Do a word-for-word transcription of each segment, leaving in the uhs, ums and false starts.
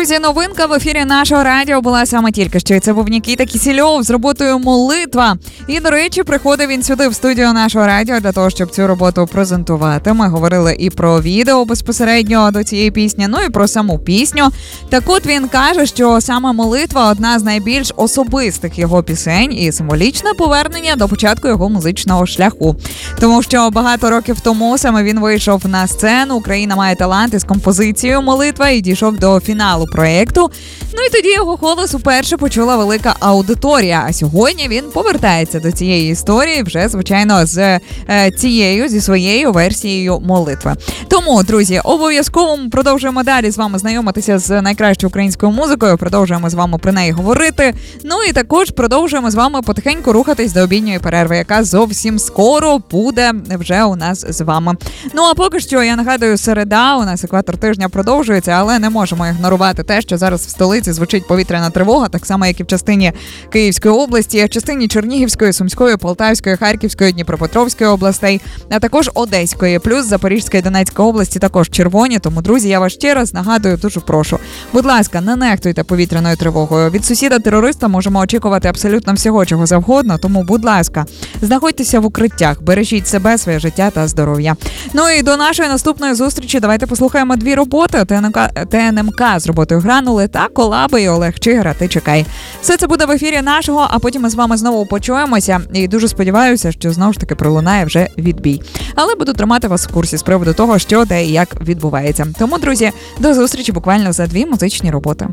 Друзі, новинка в ефірі нашого радіо була саме тільки що. І це був Нікіта Кісельов з роботою «Молитва». І, до речі, приходив він сюди в студію нашого радіо для того, щоб цю роботу презентувати. Ми говорили і про відео безпосередньо до цієї пісні, ну і про саму пісню. Так от він каже, що саме «Молитва» – одна з найбільш особистих його пісень і символічне повернення до початку його музичного шляху. Тому що багато років тому саме він вийшов на сцену «Україна має талант» із композицією «Молитва» і дійшов до фіналу проєкту. Ну і тоді його голос уперше почула велика аудиторія. А сьогодні він повертається до цієї історії вже, звичайно, з е, цією, зі своєю версією «Молитви». Тому, друзі, обов'язково продовжуємо далі з вами знайомитися з найкращою українською музикою, продовжуємо з вами про неї говорити. Ну і також продовжуємо з вами потихеньку рухатись до обідньої перерви, яка зовсім скоро буде вже у нас з вами. Ну а поки що, я нагадую, середа, у нас екватор тижня продовжується, але не можемо ігнорувати те, що зараз в столиці звучить повітряна тривога, так само, як і в частині Київської області, в частині Чернігівської, Сумської, Полтавської, Харківської, Дніпропетровської областей, а також Одеської, плюс Запорізька і Донецька області також червоні. Тому, друзі, я вас ще раз нагадую, дуже прошу. Будь ласка, не нехтуйте повітряною тривогою. Від сусіда-терориста можемо очікувати абсолютно всього, чого завгодно, тому, будь ласка, знаходьтеся в укриттях, бережіть себе, своє життя та здоров'я. Ну і до нашої наступної зустрічі давайте послухаємо дві роботи ТНМК, ТНМК з роботою «Гранули» та колаби і Олег Чигира «Ти чекай». Все це буде в ефірі нашого, а потім ми з вами знову почуємося і дуже сподіваюся, що знову ж таки пролунає вже відбій. Але буду тримати вас в курсі з приводу того, що де і як відбувається. Тому, друзі, до зустрічі буквально за дві музичні роботи.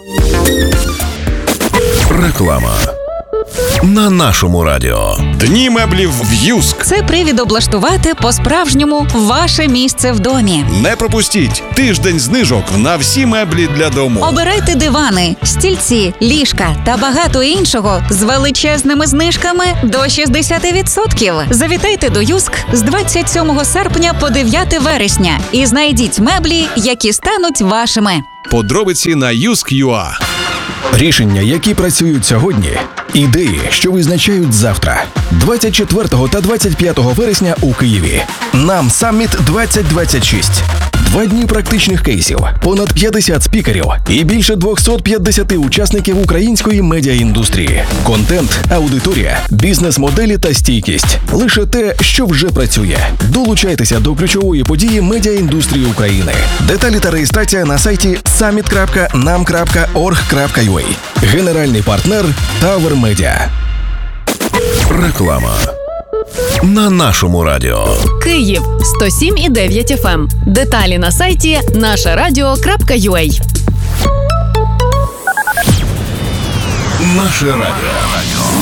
Реклама на нашому радіо. Дні меблів в Юск. Це привід облаштувати по-справжньому ваше місце в домі. Не пропустіть тиждень знижок на всі меблі для дому. Обирайте дивани, стільці, ліжка та багато іншого з величезними знижками до шістдесят відсотків. Завітайте до Юск з двадцять сьомого серпня по дев'яте вересня і знайдіть меблі, які стануть вашими. Подробиці на юск крапка ю а. Рішення, які працюють сьогодні. Ідеї, що визначають завтра. двадцять четвертого та двадцять п'ятого вересня у Києві. Нам Самміт двадцять двадцять шість. Два дні практичних кейсів, понад п'ятдесят спікерів і більше двісті п'ятдесят учасників української медіаіндустрії. Контент, аудиторія, бізнес-моделі та стійкість. Лише те, що вже працює. Долучайтеся до ключової події медіаіндустрії України. Деталі та реєстрація на сайті саміт крапка нам крапка орг крапка ю а. Генеральний партнер Tower Media. Реклама на нашому радіо. Київ сто сім і дев'ять еф ем. Деталі на сайті наше радіо крапка ю а. Наше радіо.